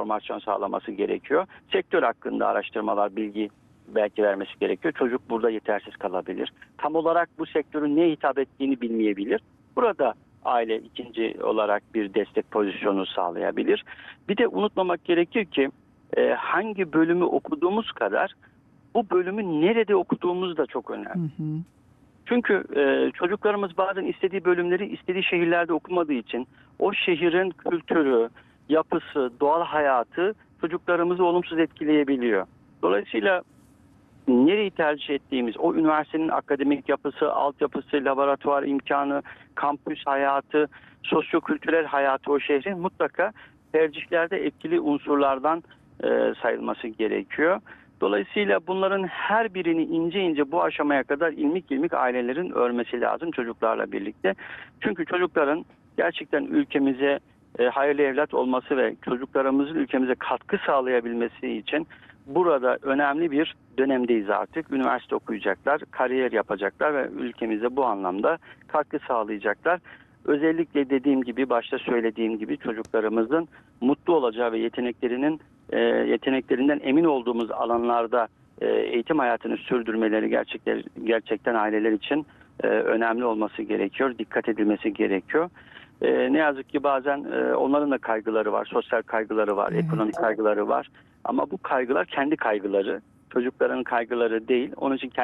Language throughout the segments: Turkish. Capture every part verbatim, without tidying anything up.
enformasyon sağlaması gerekiyor. Sektör hakkında araştırmalar, bilgi belki vermesi gerekiyor. Çocuk burada yetersiz kalabilir. Tam olarak bu sektörün neye hitap ettiğini bilmeyebilir. Burada aile ikinci olarak bir destek pozisyonu sağlayabilir. Bir de unutmamak gerekir ki e, hangi bölümü okuduğumuz kadar bu bölümü nerede okuduğumuz da çok önemli. Hı hı. Çünkü e, çocuklarımız bazen istediği bölümleri istediği şehirlerde okumadığı için o şehrin kültürü, yapısı, doğal hayatı çocuklarımızı olumsuz etkileyebiliyor. Dolayısıyla nereyi tercih ettiğimiz, o üniversitenin akademik yapısı, altyapısı, laboratuvar imkanı, kampüs hayatı, sosyokültürel hayatı o şehrin mutlaka tercihlerde etkili unsurlardan e, sayılması gerekiyor. Dolayısıyla bunların her birini ince ince bu aşamaya kadar ilmik ilmik ailelerin örmesi lazım çocuklarla birlikte. Çünkü çocukların gerçekten ülkemize e, hayırlı evlat olması ve çocuklarımızın ülkemize katkı sağlayabilmesi için burada önemli bir dönemdeyiz artık. Üniversite okuyacaklar, kariyer yapacaklar ve ülkemize bu anlamda katkı sağlayacaklar. Özellikle dediğim gibi, başta söylediğim gibi çocuklarımızın mutlu olacağı ve yeteneklerinin e, yeteneklerinden emin olduğumuz alanlarda e, eğitim hayatını sürdürmeleri gerçekten gerçekten aileler için e, önemli olması gerekiyor, dikkat edilmesi gerekiyor. E, ne yazık ki bazen e, onların da kaygıları var, sosyal kaygıları var, Evet. ekonomik kaygıları var. Ama bu kaygılar kendi kaygıları, çocukların kaygıları değil. Onun için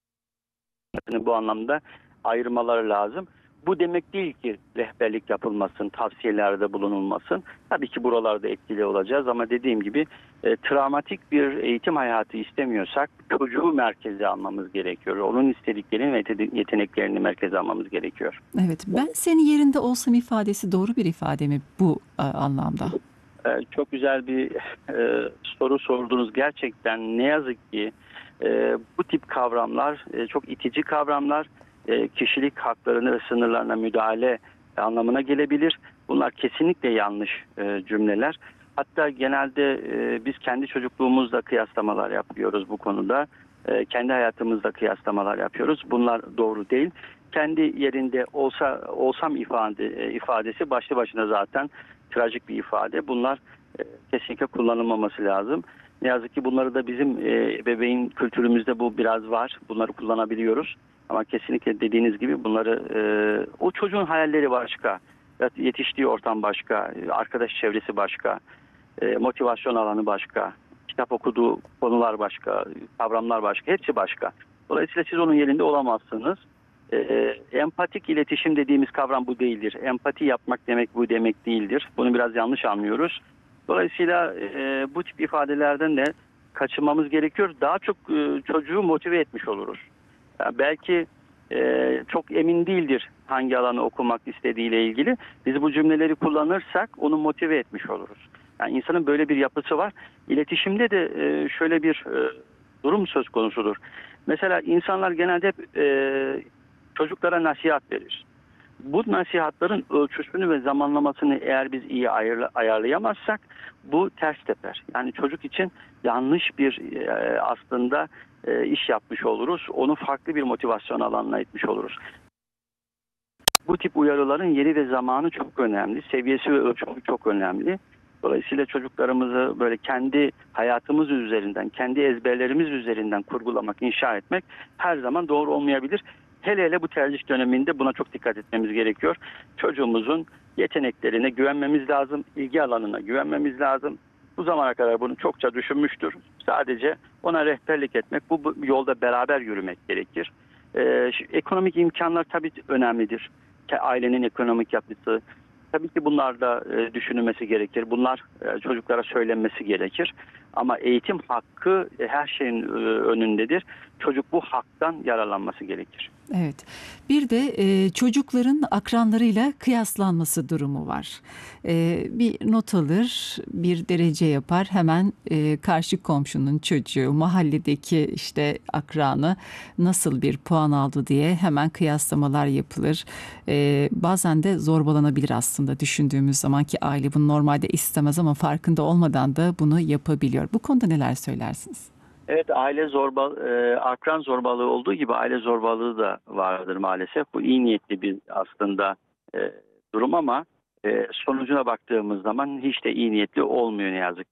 kendini bu anlamda ayırmaları lazım. Bu demek değil ki rehberlik yapılmasın, tavsiyelerde bulunulmasın. Tabii ki buralarda etkili olacağız ama dediğim gibi e, travmatik bir eğitim hayatı istemiyorsak çocuğu merkeze almamız gerekiyor. Onun istediklerini ve yeteneklerini merkeze almamız gerekiyor. Evet, ben senin yerinde olsam ifadesi doğru bir ifade mi bu e, anlamda? Ee, çok güzel bir e, soru sordunuz. Gerçekten ne yazık ki e, bu tip kavramlar e, çok itici kavramlar. E, kişilik haklarını ve sınırlarına müdahale anlamına gelebilir. Bunlar kesinlikle yanlış e, cümleler. Hatta genelde e, biz kendi çocukluğumuzla kıyaslamalar yapıyoruz bu konuda. E, kendi hayatımızda kıyaslamalar yapıyoruz. Bunlar doğru değil. Kendi yerinde olsa olsam ifade ifadesi başlı başına zaten trajik bir ifade. Bunlar e, kesinlikle kullanılmaması lazım. Ne yazık ki bunları da bizim e, bebeğin kültürümüzde bu biraz var. Bunları kullanabiliyoruz. Ama kesinlikle dediğiniz gibi bunları e, o çocuğun hayalleri başka, yetiştiği ortam başka, arkadaş çevresi başka, e, motivasyon alanı başka, kitap okuduğu konular başka, kavramlar başka, hepsi başka. Dolayısıyla siz onun yerinde olamazsınız. E, empatik iletişim dediğimiz kavram bu değildir. Empati yapmak demek bu demek değildir. Bunu biraz yanlış anlıyoruz. Dolayısıyla e, bu tip ifadelerden de kaçınmamız gerekiyor. Daha çok e, çocuğu motive etmiş oluruz. Yani belki e, çok emin değildir hangi alanı okumak istediğiyle ilgili. Biz bu cümleleri kullanırsak onu motive etmiş oluruz. Yani insanın böyle bir yapısı var. İletişimde de e, şöyle bir e, durum söz konusudur. Mesela insanlar genelde hep e, çocuklara nasihat verir. Bu nasihatların ölçüsünü ve zamanlamasını eğer biz iyi ayarlayamazsak bu ters teper. Yani çocuk için yanlış bir e, aslında e, iş yapmış oluruz. Onu farklı bir motivasyon alanına itmiş oluruz. Bu tip uyarıların yeri ve zamanı çok önemli. Seviyesi ve ölçümü çok önemli. Dolayısıyla çocuklarımızı böyle kendi hayatımız üzerinden, kendi ezberlerimiz üzerinden kurgulamak, inşa etmek her zaman doğru olmayabilir. Hele hele bu tercih döneminde buna çok dikkat etmemiz gerekiyor. Çocuğumuzun yeteneklerine güvenmemiz lazım, ilgi alanına güvenmemiz lazım. Bu zamana kadar bunu çokça düşünmüştür. Sadece ona rehberlik etmek, bu, bu yolda beraber yürümek gerekir. Ee, ekonomik imkanlar tabii önemlidir. Ailenin ekonomik yapısı, tabii ki bunlar da e, düşünülmesi gerekir. Bunlar e, çocuklara söylenmesi gerekir. Ama eğitim hakkı e, her şeyin e, önündedir. Çocuk bu haktan yararlanması gerekir. Evet. Bir de e, çocukların akranlarıyla kıyaslanması durumu var. E, bir not alır, bir derece yapar, hemen e, karşı komşunun çocuğu, mahalledeki işte akranı nasıl bir puan aldı diye hemen kıyaslamalar yapılır. E, bazen de zorbalanabilir aslında düşündüğümüz zaman ki aile bunu normalde istemez ama farkında olmadan da bunu yapabiliyor. Bu konuda neler söylersiniz? Evet, aile zorba, e, akran zorbalığı olduğu gibi aile zorbalığı da vardır maalesef. Bu iyi niyetli bir aslında e, durum ama e, sonucuna baktığımız zaman hiç de iyi niyetli olmuyor ne yazık